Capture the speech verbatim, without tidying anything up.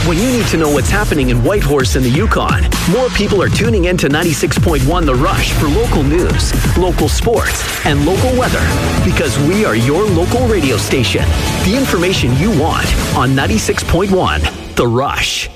When you need to know what's happening in Whitehorse and the Yukon, more people are tuning in to ninety-six point one The Rush for local news, local sports, and local weather. Because we are your local radio station. The information you want on ninety-six point one The Rush.